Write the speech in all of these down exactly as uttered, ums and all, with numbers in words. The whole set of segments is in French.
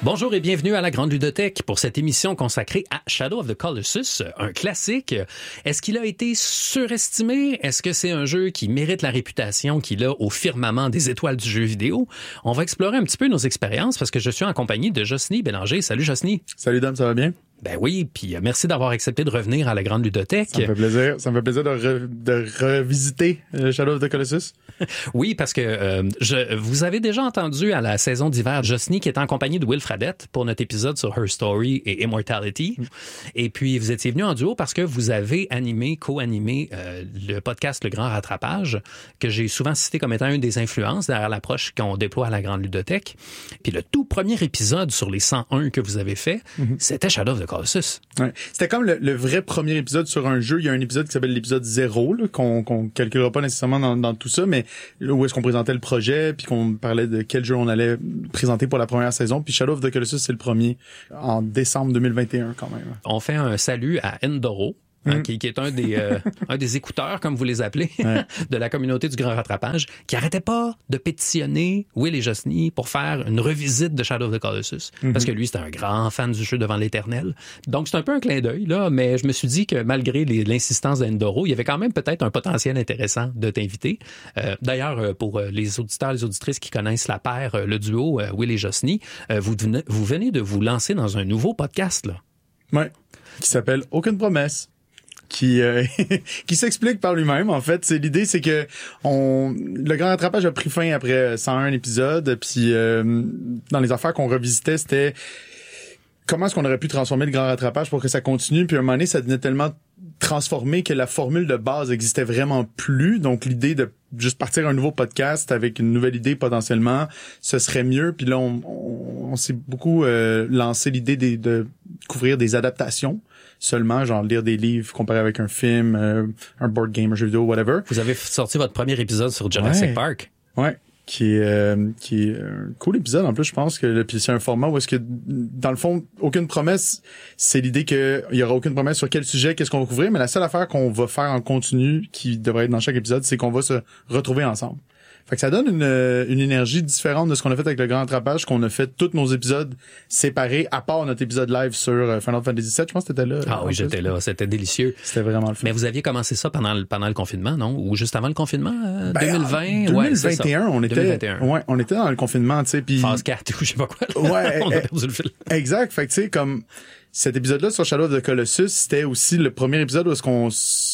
Bonjour et bienvenue à la Grande Ludothèque pour cette émission consacrée à Shadow of the Colossus, un classique. Est-ce qu'il a été surestimé? Est-ce que c'est un jeu qui mérite la réputation qu'il a au firmament des étoiles du jeu vidéo? On va explorer un petit peu nos expériences parce que je suis en compagnie de Jocelyne Bélanger. Salut Jocelyne. Salut Dom, ça va bien? Ben oui, puis merci d'avoir accepté de revenir à la Grande Ludothèque. Ça me fait plaisir. Ça me fait plaisir de, re, de revisiter euh, Shadow of the Colossus. Oui, parce que euh, je, vous avez déjà entendu à la saison d'hiver Jocelyne qui était en compagnie de Will Fradette pour notre épisode sur Her Story et Immortality. Mm. Et puis, vous étiez venu en duo parce que vous avez animé, co-animé euh, le podcast Le Grand Rattrapage, que j'ai souvent cité comme étant une des influences derrière l'approche qu'on déploie à la Grande Ludothèque. Puis le tout premier épisode sur les cent un que vous avez fait, mm-hmm. c'était Shadow of the Colossus. Ouais. C'était comme le, le vrai premier épisode sur un jeu. Il y a un épisode qui s'appelle l'épisode zéro, là, qu'on, qu'on calculera pas nécessairement dans, dans tout ça, mais où est-ce qu'on présentait le projet, puis qu'on parlait de quel jeu on allait présenter pour la première saison. Puis Shadow of the Colossus, c'est le premier en décembre deux mille vingt et un quand même. On fait un salut à Endoro. Hein, mmh. qui, qui est un des euh, un des écouteurs, comme vous les appelez, ouais. de la communauté du Grand Rattrapage, qui arrêtait pas de pétitionner Will et Jocelyne pour faire une revisite de Shadow of the Colossus, mmh. parce que lui, c'était un grand fan du jeu devant l'éternel. Donc, c'est un peu un clin d'œil, là, mais je me suis dit que malgré les, l'insistance d'Endoro, il y avait quand même peut-être un potentiel intéressant de t'inviter. Euh, d'ailleurs, pour les auditeurs, les auditrices qui connaissent la paire, le duo euh, Will et Jocelyne, euh, vous, venez, vous venez de vous lancer dans un nouveau podcast, là. Ouais, qui s'appelle Aucune promesse. qui euh, qui s'explique par lui-même en fait. C'est l'idée, c'est que on le Grand Rattrapage a pris fin après cent un épisodes, puis euh, dans les affaires qu'on revisitait, c'était comment est-ce qu'on aurait pu transformer le Grand Rattrapage pour que ça continue, puis à un moment donné, ça devenait tellement transformé que la formule de base existait vraiment plus. Donc l'idée de juste partir un nouveau podcast avec une nouvelle idée potentiellement, ce serait mieux. Puis là, on, on, on s'est beaucoup euh, lancé l'idée de, de couvrir des adaptations seulement, genre lire des livres comparé avec un film, euh, un board game, un jeu vidéo, whatever. Vous avez sorti votre premier épisode sur Jurassic ouais. Park. Ouais. Qui est, euh, qui est un cool épisode en plus, je pense que puis c'est un format où est-ce que dans le fond aucune promesse, c'est l'idée que il y aura aucune promesse sur quel sujet, qu'est-ce qu'on va couvrir, mais la seule affaire qu'on va faire en continu qui devrait être dans chaque épisode, c'est qu'on va se retrouver ensemble. Fait que ça donne une, une énergie différente de ce qu'on a fait avec le Grand Rattrapage, qu'on a fait tous nos épisodes séparés, à part notre épisode live sur Final Fantasy sept. Je pense que t'étais là. Ah oui, j'étais là. C'était délicieux. C'était vraiment le fun. Mais vous aviez commencé ça pendant le, pendant le confinement, non? Ou juste avant le confinement, euh, ben, deux mille vingt? deux mille vingt et un, ouais, on était, deux mille vingt et un. Ouais, on était dans le confinement, tu sais, puis phase quatre ou je sais pas quoi. Ouais. On a perdu le fil. Exact. Fait que tu sais, comme cet épisode-là sur Shadow of the Colossus, c'était aussi le premier épisode où est-ce qu'on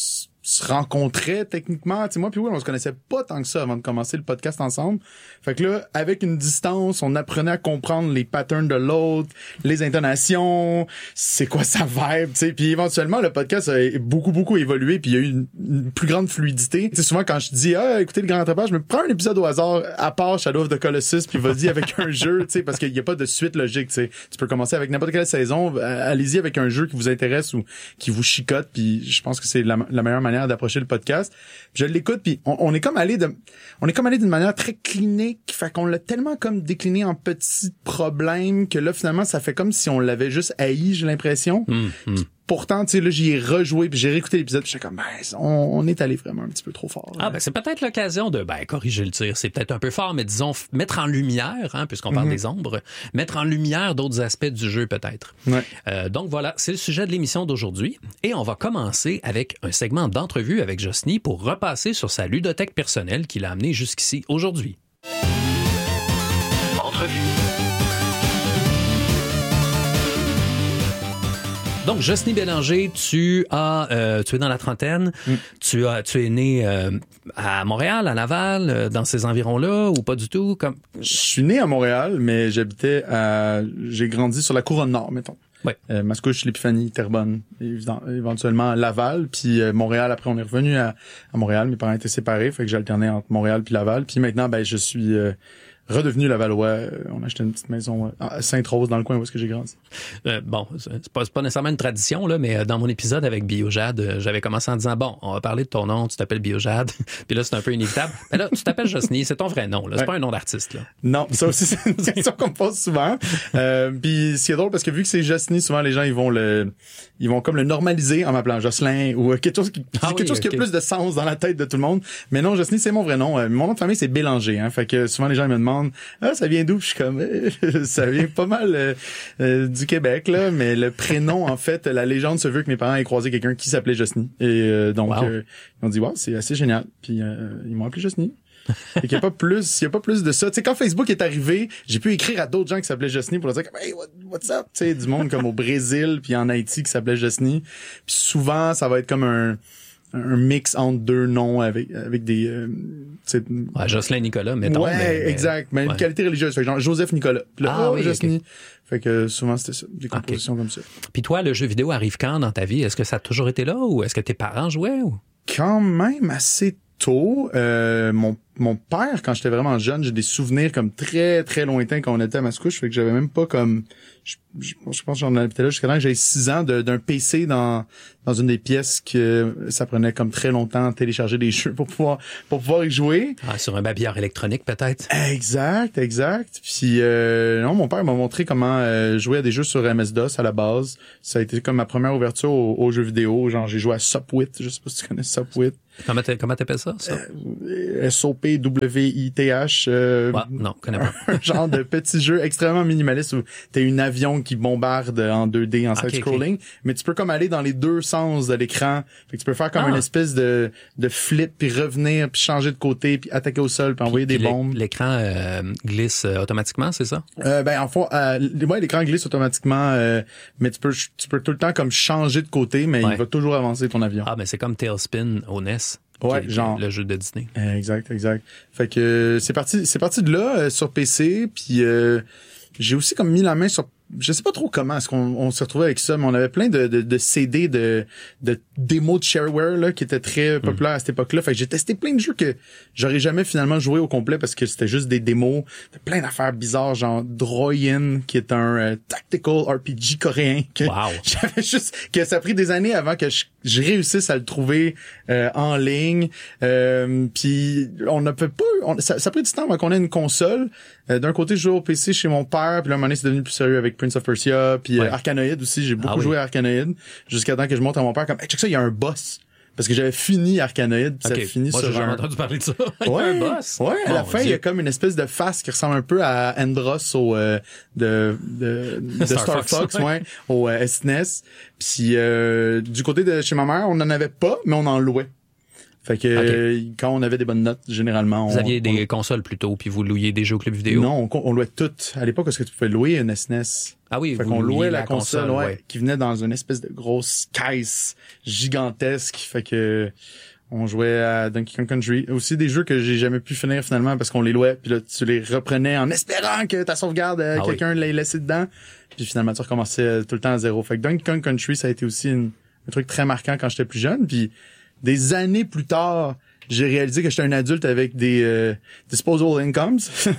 se rencontrait techniquement. Tu sais, moi puis oui, on se connaissait pas tant que ça avant de commencer le podcast ensemble. Fait que là, avec une distance, on apprenait à comprendre les patterns de l'autre, les intonations, c'est quoi sa vibe, tu sais. Puis éventuellement, le podcast a beaucoup, beaucoup évolué, puis il y a eu une, une plus grande fluidité. Tu sais, souvent quand je dis « Ah, écoutez le Grand Rattrapage », je me prends un épisode au hasard, à part Shadow of the Colossus, puis vas-y avec un jeu, tu sais, parce qu'il y a pas de suite logique, tu sais. Tu peux commencer avec n'importe quelle saison, allez-y avec un jeu qui vous intéresse ou qui vous chicote, puis je pense que c'est la, la meilleure manière d'approcher le podcast. Puis je l'écoute, puis on, on est comme allé de, on est comme allé d'une manière très clinique, fait qu'on l'a tellement comme décliné en petits problèmes que là finalement ça fait comme si on l'avait juste haï, j'ai l'impression. Mmh, mmh. Pourtant, tu sais, là, j'y ai rejoué, puis j'ai réécouté l'épisode, puis j'étais comme, ben, on, on est allé vraiment un petit peu trop fort. Ah, ben, c'est peut-être l'occasion de, ben, corriger le tir. C'est peut-être un peu fort, mais disons, f- mettre en lumière, hein, puisqu'on parle mm-hmm. des ombres, mettre en lumière d'autres aspects du jeu, peut-être. Ouais. Euh, donc voilà, c'est le sujet de l'émission d'aujourd'hui. Et on va commencer avec un segment d'entrevue avec Jocelyne pour repasser sur sa ludothèque personnelle qui l'a amené jusqu'ici aujourd'hui. Entrevue. Donc, Jocelyne Bélanger, tu as, euh, tu es dans la trentaine. Mm. Tu as, tu es né euh, à Montréal, à Laval, euh, dans ces environs-là, ou pas du tout? Comme... Je suis né à Montréal, mais j'habitais à, j'ai grandi sur la couronne nord, mettons. Ouais. Euh, Mascouche, l'Épiphanie, Terrebonne, éventuellement Laval, puis euh, Montréal. Après, on est revenu à, à Montréal. Mes parents étaient séparés, fait que j'alternais entre Montréal puis Laval. Puis maintenant, ben, je suis euh, redevenu Lavallois. On a acheté une petite maison à Sainte-Rose, dans le coin où est-ce que j'ai grandi. Euh, bon, c'est pas, c'est pas nécessairement une tradition, là, mais dans mon épisode avec Biojade, j'avais commencé en disant, bon, on va parler de ton nom, tu t'appelles Biojade. Puis là, c'est un peu inévitable. Mais là, tu t'appelles Jocelyne, c'est ton vrai nom, là. C'est ouais. pas un nom d'artiste, là. Non, ça aussi, c'est une question qu'on me pose souvent. Euh, puis ce qui est drôle, parce que vu que c'est Jocelyne, souvent, les gens, ils vont le, ils vont comme le normaliser en m'appelant Jocelyn ou quelque chose qui, ah quelque oui, chose okay. qui a plus de sens dans la tête de tout le monde. Mais non, Jocelyne, c'est mon vrai nom. Euh, mon nom de famille, c'est Bélanger, hein. Fait que souvent, les gens, ils me demandent, demandent « Ah, ça vient d'où? » Je suis comme eh, « Ça vient pas mal euh, euh, du Québec, là. » Mais le prénom, en fait, la légende se veut que mes parents aient croisé quelqu'un qui s'appelait Jocelyne. Et euh, donc, wow. euh, ils ont dit « Wow, c'est assez génial. » Puis euh, ils m'ont appelé Jocelyne. Et qu'il y a pas plus, il y a pas plus de ça. Tu sais, quand Facebook est arrivé, j'ai pu écrire à d'autres gens qui s'appelaient Jocelyne pour leur dire « Hey, what, what's up? » Tu sais, du monde comme au Brésil puis en Haïti qui s'appelait Jocelyne. Puis souvent, ça va être comme un un mix entre deux noms avec avec des euh, ouais, Jocelyn Nicolas mettons ouais mais, mais, exact mais ouais. Une qualité religieuse fait genre Joseph Nicolas puis là, ah oh, oui Jocelyne okay. Fait que souvent c'était ça des compositions okay. Comme ça. Puis toi le jeu vidéo arrive quand dans ta vie? Est-ce que ça a toujours été là ou est-ce que tes parents jouaient ou? Quand même assez tôt euh, mon mon père quand j'étais vraiment jeune j'ai des souvenirs comme très très lointains quand on était à Mascouche fait que j'avais même pas comme je, je, je pense que j'en habitais là jusqu'à temps que j'avais six ans de, d'un P C dans dans une des pièces que ça prenait comme très longtemps de télécharger des jeux pour pouvoir pour pouvoir y jouer. Ah, sur un babillard électronique peut-être. Exact, exact. Puis euh, non, mon père m'a montré comment euh, jouer à des jeux sur M S DOS à la base. Ça a été comme ma première ouverture aux, aux jeux vidéo. Genre j'ai joué à Subwit, je sais pas si tu connais Subwit. Comment t'a, comment t'appelles ça, ça? Euh, S O P W I T H. Euh, ouais, non, je connais pas. Un genre de petit jeu extrêmement minimaliste où t'as une avion qui bombarde en deux D en okay, side-scrolling, okay. Mais tu peux comme aller dans les deux sens de l'écran. Fait que tu peux faire comme ah. Une espèce de de flip puis revenir puis changer de côté puis attaquer au sol puis envoyer puis, des puis bombes. L'écran euh, glisse euh, automatiquement, c'est ça? Euh, ben en fait, euh, ouais, l'écran glisse automatiquement, euh, mais tu peux tu peux tout le temps comme changer de côté, mais ouais. Il va toujours avancer ton avion. Ah, mais c'est comme Tailspin au N E S. Ouais, genre le jeu de Disney. Exact, exact. Fait que euh, c'est parti, c'est parti de là euh, sur P C, puis euh, j'ai aussi comme mis la main sur, je sais pas trop comment est-ce qu'on on s'est retrouvé avec ça, mais on avait plein de, de, de C D de, de démos de shareware là qui étaient très populaires mm. à cette époque-là. Fait que j'ai testé plein de jeux que j'aurais jamais finalement joué au complet parce que c'était juste des démos, plein d'affaires bizarres, genre Droyin qui est un euh, tactical R P G coréen que wow. j'avais juste que ça a pris des années avant que je, je réussisse à le trouver euh, en ligne. Euh, puis on n'a pas on, ça, ça a pris du temps avant qu'on ait une console. Euh, d'un côté, je jouais au P C chez mon père, puis là, à un moment donné, c'est devenu plus sérieux avec Prince of Persia, puis ouais. euh, Arkanoid aussi. J'ai beaucoup ah, joué oui. à Arkanoid, jusqu'à temps que je montre à mon père comme hey, « check ça, il y a un boss ». Parce que j'avais fini Arkanoid, puis okay. ça finit Moi, sur j'ai un... jamais entendu parler de ça. Ouais, il y a un boss. Ouais, à oh, la fin, Dieu. Il y a comme une espèce de face qui ressemble un peu à Andros au euh, de de, de Star, Star Fox, Fox ouais. ouais, au euh, S N E S. Puis euh, du côté de chez ma mère, on n'en avait pas, mais on en louait. Fait que okay. euh, quand on avait des bonnes notes, généralement... Vous on, aviez des on... consoles plutôt, puis vous louiez des jeux au club vidéo? Non, on, on louait toutes. À l'époque, est-ce que tu pouvais louer une S N E S? Ah oui, fait vous qu'on louait la, la console, console ouais, ouais. qui venait dans une espèce de grosse caisse gigantesque. Fait que on jouait à Donkey Kong Country. Aussi des jeux que j'ai jamais pu finir finalement parce qu'on les louait, puis là, tu les reprenais en espérant que ta sauvegarde, ah quelqu'un oui. l'ait laissé dedans. Puis finalement, tu recommençais tout le temps à zéro. Fait que Donkey Kong Country, ça a été aussi une, un truc très marquant quand j'étais plus jeune. Puis des années plus tard... j'ai réalisé que j'étais un adulte avec des euh, disposable incomes.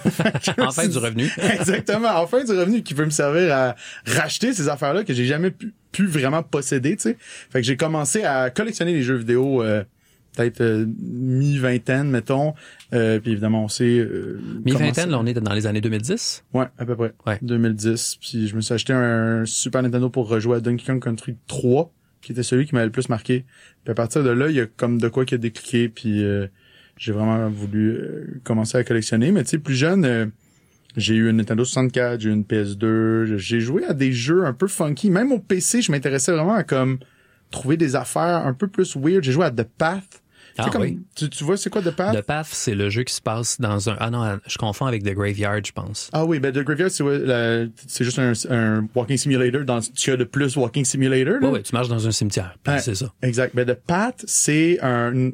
Enfin du revenu. Exactement, enfin du revenu qui peut me servir à racheter ces affaires-là que j'ai jamais pu, pu vraiment posséder, tu sais. Fait que j'ai commencé à collectionner les jeux vidéo euh, peut-être euh, mi-vingtaine, mettons. Euh, puis évidemment, on sait... Euh, mi-vingtaine, là, on est dans les années deux mille dix? Ouais, à peu près. Ouais. deux mille dix. Puis je me suis acheté un Super Nintendo pour rejouer à Donkey Kong Country trois, qui était celui qui m'avait le plus marqué. Puis à partir de là, il y a comme de quoi qui a décliqué, puis euh, j'ai vraiment voulu euh, commencer à collectionner. Mais tu sais, plus jeune, euh, j'ai eu une Nintendo soixante-quatre, j'ai eu une P S deux, j'ai joué à des jeux un peu funky. Même au P C, je m'intéressais vraiment à comme trouver des affaires un peu plus weird. J'ai joué à The Path. Ah, comme, oui. tu, tu vois, c'est quoi The Path? The Path, c'est le jeu qui se passe dans un... Ah non, je confonds avec The Graveyard, je pense. Ah oui, ben The Graveyard, c'est, la, c'est juste un, un walking simulator dans ce qu'il y a de plus walking simulator. Oui, oui, tu marches dans un cimetière, puis ouais, c'est ça. Exact. Ben The Path, c'est un, une,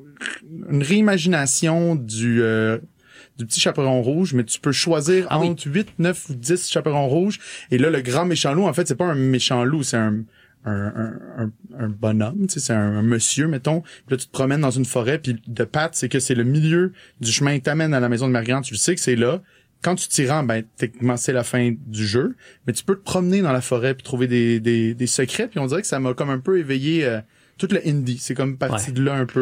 une réimagination du... Euh, du petit chaperon rouge, mais tu peux choisir ah, entre oui. huit, neuf ou dix chaperons rouges. Et là, le grand méchant loup, en fait, c'est pas un méchant loup, c'est un... Un, un, un bonhomme, tu sais, c'est un, un monsieur, mettons. Puis là, tu te promènes dans une forêt, puis de Path, c'est que c'est le milieu du chemin qui t'amène à la maison de Marguerite. Tu le sais que c'est là. Quand tu t'y rends, ben, techniquement, c'est la fin du jeu. Mais tu peux te promener dans la forêt puis trouver des, des, des secrets. Puis on dirait que ça m'a comme un peu éveillé euh, tout le indie. C'est comme parti ouais. de là un peu.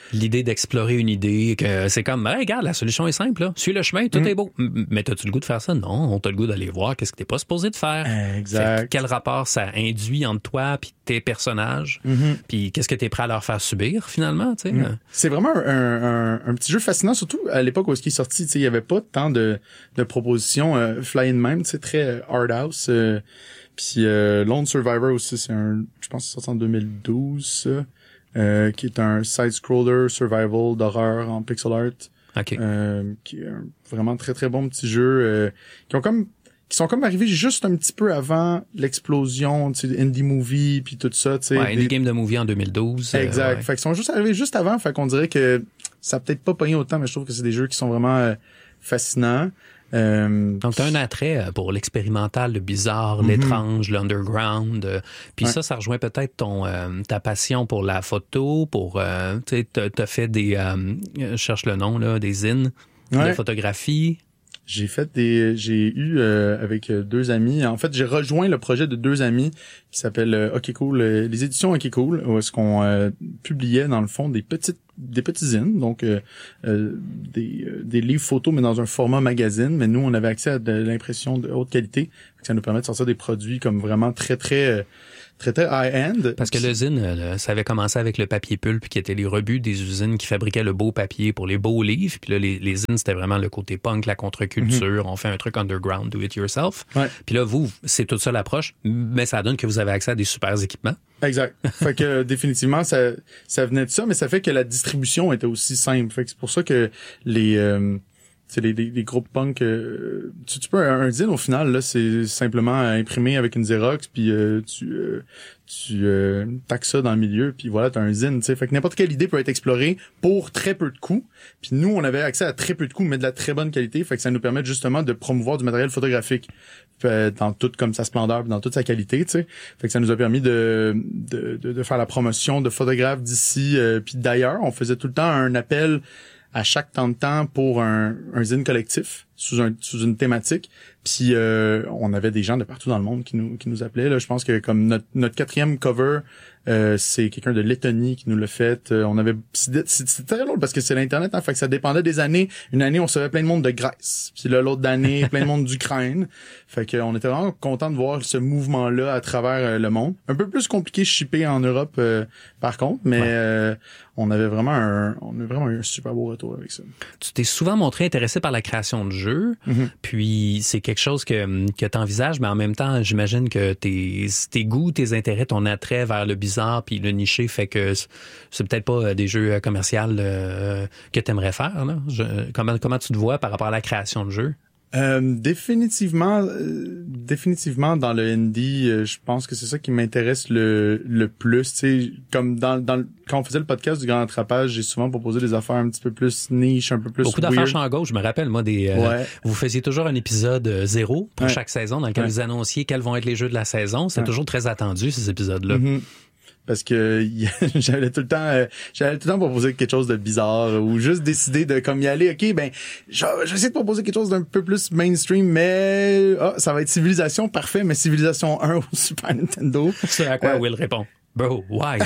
L'idée d'explorer une idée, que c'est comme, hey, regarde, la solution est simple, là. Suis le chemin, tout mm. est beau. Mais t'as-tu le goût de faire ça? Non, on t'a le goût d'aller voir qu'est-ce que t'es pas supposé de faire. Exact. Fait, quel rapport ça induit entre toi puis tes personnages, mm-hmm. puis qu'est-ce que t'es prêt à leur faire subir, finalement, tu sais. Mm. C'est vraiment un, un, un petit jeu fascinant, surtout à l'époque où il est sorti, tu sais, il y avait pas tant de, de propositions euh, fly-in même, tu sais, très euh, hard house. Euh, puis euh, Lone Survivor aussi, c'est un, je pense que c'est sorti en deux mille douze, euh, qui est un side-scroller survival d'horreur en pixel art. Okay. Euh, qui est un vraiment très très bon petit jeu, euh, qui ont comme qui sont comme arrivés juste un petit peu avant l'explosion, tu sais, indie movie puis tout ça, tu sais. Ouais, Indie Game de Movie en deux mille douze. Exact. Euh, ouais. Fait qu'ils sont juste arrivés juste avant, fait qu'on dirait que ça a peut-être pas pogné autant, mais je trouve que c'est des jeux qui sont vraiment euh, fascinants. Euh, Donc, tu as un attrait pour l'expérimental, le bizarre, mm-hmm. l'étrange, l'underground. Euh, puis ouais. ça, ça rejoint peut-être ton euh, ta passion pour la photo, pour, euh, tu sais, t'as fait des, euh, je cherche le nom, là, des zines ouais. de photographie. J'ai fait des, j'ai eu euh, avec deux amis. En fait, j'ai rejoint le projet de deux amis qui s'appelle euh, OK Cool, euh, les éditions OK Cool, où est-ce qu'on euh, publiait dans le fond des petites, des petits zines, donc euh, euh, des, euh, des livres photos mais dans un format magazine. Mais nous, on avait accès à de l'impression de haute qualité, ça nous permet de sortir des produits comme vraiment très très euh, très très high-end. Parce que l'usine, là, ça avait commencé avec le papier pulpe, qui était les rebuts des usines qui fabriquaient le beau papier pour les beaux livres. Puis là, les, les usines, c'était vraiment le côté punk, la contre-culture. Mm-hmm. On fait un truc underground, do it yourself. Ouais. Puis là, vous, c'est toute ça l'approche, mais ça donne que vous avez accès à des super équipements. Exact. Fait que définitivement, ça, ça venait de ça, mais ça fait que la distribution était aussi simple. Fait que c'est pour ça que les... Euh, c'est les, les, les groupes punk, euh, tu, tu peux un, un zine au final là, c'est simplement imprimé avec une Xerox, puis euh, tu euh, tu euh, taxes ça dans le milieu, puis voilà, t'as un zine, tu sais. Fait que n'importe quelle idée peut être explorée pour très peu de coûts. Puis nous, on avait accès à très peu de coûts, mais de la très bonne qualité. Fait que ça nous permet justement de promouvoir du matériel photographique euh, dans toute comme sa splendeur, dans toute sa qualité, tu sais. Fait que ça nous a permis de de de, de faire la promotion de photographes d'ici euh, puis d'ailleurs. On faisait tout le temps un appel à chaque temps de temps pour un, un zine collectif sous un sous une thématique. Puis euh, on avait des gens de partout dans le monde qui nous qui nous appelaient. Là, je pense que comme notre notre quatrième cover, euh, c'est quelqu'un de Lettonie qui nous l'a fait. Euh, on avait c'est, c'est très drôle parce que c'est l'internet, hein, fait que ça dépendait des années. Une année on recevait plein de monde de Grèce, puis là l'autre année plein de monde d'Ukraine. Fait que on était vraiment content de voir ce mouvement-là à travers euh, le monde. Un peu plus compliqué shipper en Europe euh, par contre, mais ouais. euh, on avait vraiment un on a vraiment eu un super beau retour avec ça. Tu t'es souvent montré intéressé par la création de jeux, mm-hmm. puis c'est quelque chose que que t'envisages, mais en même temps, j'imagine que tes tes goûts, tes intérêts, ton attrait vers le bizarre puis le niché fait que c'est peut-être pas des jeux commerciaux euh, que t'aimerais faire là. Je, comment comment tu te vois par rapport à la création de jeux? Euh, définitivement, euh, définitivement dans le indie, euh, je pense que c'est ça qui m'intéresse le le plus. Tu sais, comme dans dans quand on faisait le podcast du Grand Rattrapage, j'ai souvent proposé des affaires un petit peu plus niche, un peu plus beaucoup weird. d'affaires champ gauche. Je me rappelle moi des. Euh, ouais. Vous faisiez toujours un épisode zéro pour ouais. chaque saison dans lequel ouais. vous annonciez quels vont être les jeux de la saison. C'était ouais. toujours très attendu ces épisodes-là. Mm-hmm. Parce que j'allais tout le temps euh, j'allais tout le temps proposer quelque chose de bizarre ou juste décider de comme y aller. OK, ben j'essaie de proposer quelque chose d'un peu plus mainstream, mais ah, ça va être Civilisation, parfait, mais Civilisation un au Super Nintendo. C'est à quoi euh, Will répond. Bro, why?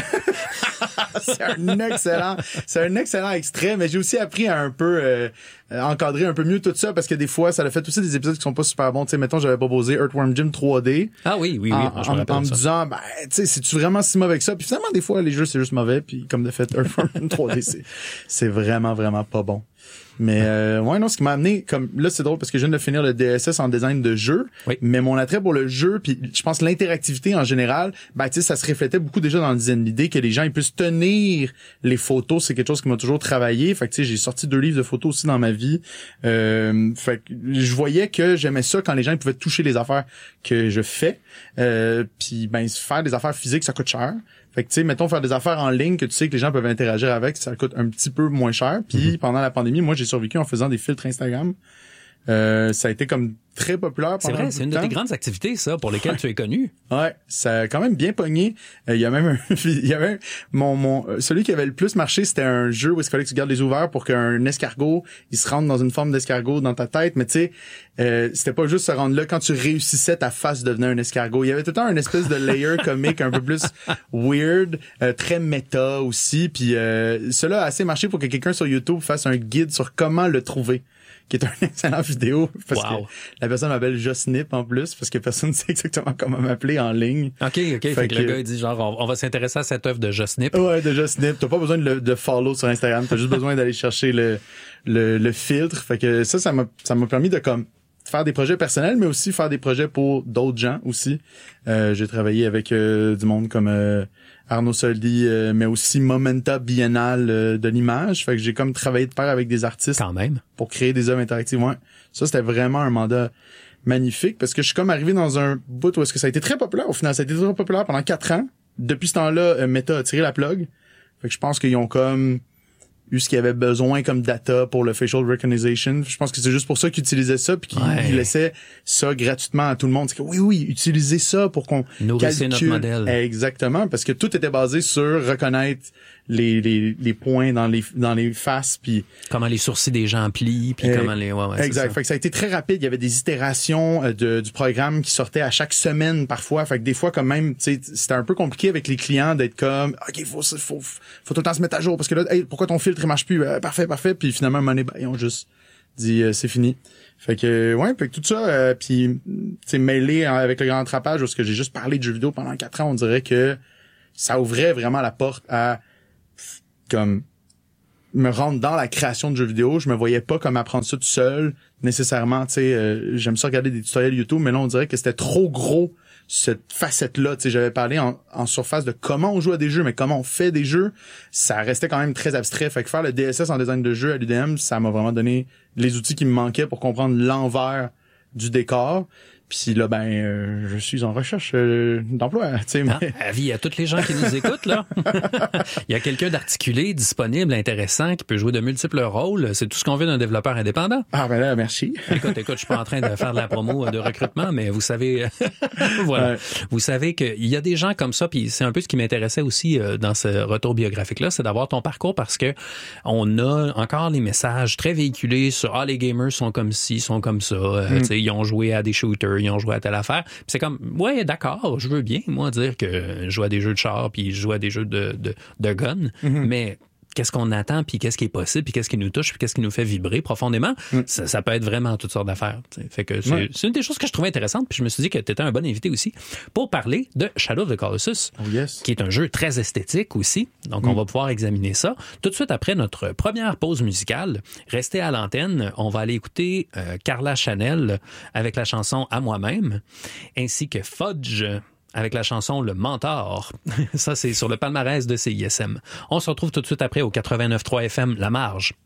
c'est un excellent, c'est un excellent extrait, mais j'ai aussi appris à un peu euh, encadrer un peu mieux tout ça parce que des fois, ça a fait aussi des épisodes qui sont pas super bons. Tu sais, mettons, j'avais proposé Earthworm Jim trois D. Ah oui, oui, oui. En, en, en me disant, ben, tu sais, c'est-tu vraiment si mauvais que ça? Puis finalement, des fois, les jeux, c'est juste mauvais. Puis comme de fait, Earthworm Jim trois D, c'est, c'est vraiment, vraiment pas bon. Mais euh, ouais, non, ce qui m'a amené, comme là, c'est drôle parce que je viens de finir le D S S en design de jeu, oui. mais mon attrait pour le jeu, puis je pense l'interactivité en général, ben tu sais, ça se reflétait beaucoup déjà dans le design. L'idée que les gens ils puissent tenir les photos, c'est quelque chose qui m'a toujours travaillé. Fait que tu sais, j'ai sorti deux livres de photos aussi dans ma vie. Euh, fait que je voyais que j'aimais ça quand les gens ils pouvaient toucher les affaires que je fais. Euh, puis ben faire des affaires physiques, ça coûte cher. Fait que tu sais, mettons faire des affaires en ligne que tu sais que les gens peuvent interagir avec, ça coûte un petit peu moins cher. Puis mm-hmm. pendant la pandémie, moi j'ai survécu en faisant des filtres Instagram. Euh, ça a été comme très populaire pendant C'est vrai, c'est une de tes grandes activités, ça, pour lesquelles tu es connu. Ouais, ça a quand même bien pogné. Il euh, y a même un, il y a même mon mon celui qui avait le plus marché, c'était un jeu où il fallait que tu gardes les yeux ouverts pour qu'un escargot, il se rentre dans une forme d'escargot dans ta tête, mais tu sais, euh, c'était pas juste se rendre là quand tu réussissais, ta face devenait un escargot. Il y avait tout le temps une espèce de layer comique un peu plus weird, euh, très méta aussi, puis euh, cela a assez marché pour que quelqu'un sur YouTube fasse un guide sur comment le trouver, qui est un excellent vidéo, parce wow. que la personne m'appelle Josnip en plus, parce que personne ne sait exactement comment m'appeler en ligne. OK, OK. Fait, fait que, que le gars, il dit genre, on, on va s'intéresser à cette œuvre de Josnip. Ouais, de Josnip. T'as pas besoin de, le, de follow sur Instagram, t'as juste besoin d'aller chercher le, le, le filtre. Fait que ça, ça m'a, ça m'a permis de comme faire des projets personnels, mais aussi faire des projets pour d'autres gens aussi. Euh, j'ai travaillé avec euh, du monde comme euh, Arnaud Soldi, euh, mais aussi Momenta Biennale euh, de l'image. Fait que j'ai comme travaillé de pair avec des artistes. Quand même. Pour créer des œuvres interactives. Ouais. Ça, c'était vraiment un mandat magnifique parce que je suis comme arrivé dans un bout où est-ce que ça a été très populaire. Au final, ça a été très populaire pendant quatre ans. Depuis ce temps-là, euh, Meta a tiré la plug. Fait que je pense qu'ils ont comme eu ce qu'ils avaient besoin comme data pour le facial recognition. Je pense que c'est juste pour ça qu'ils utilisaient ça puis qu'ils ouais. laissaient ça gratuitement à tout le monde. C'est que oui, oui, utilisez ça pour qu'on nourrissez notre modèle. Exactement, parce que tout était basé sur reconnaître les les les points dans les dans les faces puis comment les sourcils des gens plient puis euh, comment les ouais, ouais, exact. Ça. Fait que ça a été très rapide, il y avait des itérations de du programme qui sortaient à chaque semaine parfois. Fait que des fois quand même, tu sais, c'était un peu compliqué avec les clients d'être comme OK, faut faut faut, faut tout le temps se mettre à jour parce que là hey, pourquoi ton filtre il marche plus euh, parfait parfait puis finalement un moment donné, ben, ils ont juste dit euh, c'est fini. Fait que ouais, fait que tout ça euh, puis tu sais mêlé avec le grand rattrapage parce que j'ai juste parlé de jeux vidéo pendant quatre ans, on dirait que ça ouvrait vraiment la porte à comme me rendre dans la création de jeux vidéo. Je me voyais pas comme apprendre ça tout seul nécessairement, tu sais, euh, j'aime ça regarder des tutoriels YouTube, mais là on dirait que c'était trop gros cette facette-là, tu sais, j'avais parlé en, en surface de comment on joue à des jeux, mais comment on fait des jeux, ça restait quand même très abstrait. Fait que faire le D S S en design de jeu à l'U D M, ça m'a vraiment donné les outils qui me manquaient pour comprendre l'envers du décor. Puis là, ben, euh, je suis en recherche euh, d'emploi. Tu sais, mais... ah, avis à toutes les gens qui nous écoutent, là. Il y a quelqu'un d'articulé, disponible, intéressant, qui peut jouer de multiples rôles. C'est tout ce qu'on veut d'un développeur indépendant. Ah, ben là, merci. Écoute, écoute, je suis pas en train de faire de la promo de recrutement, mais vous savez, voilà. Ouais. Vous savez qu'il y a des gens comme ça, puis c'est un peu ce qui m'intéressait aussi euh, dans ce retour biographique-là, c'est d'avoir ton parcours parce que on a encore les messages très véhiculés sur ah, les gamers sont comme ci, sont comme ça. Euh, mm. Tu sais, ils ont joué à des shooters, ils ont joué à telle affaire. Puis c'est comme, ouais, d'accord, je veux bien, moi, dire que je joue à des jeux de char puis je joue à des jeux de, de, de gun, mm-hmm. mais qu'est-ce qu'on attend, puis qu'est-ce qui est possible, puis qu'est-ce qui nous touche, puis qu'est-ce qui nous fait vibrer profondément, mm. ça, ça peut être vraiment toutes sortes d'affaires. T'sais. Fait que c'est, ouais. c'est une des choses que je trouvais intéressante, puis je me suis dit que tu étais un bon invité aussi pour parler de Shadow of the Colossus, oh yes. qui est un jeu très esthétique aussi. Donc, mm. on va pouvoir examiner ça. Tout de suite après notre première pause musicale, restez à l'antenne, on va aller écouter euh, Carla Chanel avec la chanson « À moi-même », ainsi que Fudge avec la chanson Le Mentor. Ça, c'est sur le palmarès de C I S M. On se retrouve tout de suite après au quatre-vingt-neuf point trois F M La Marge.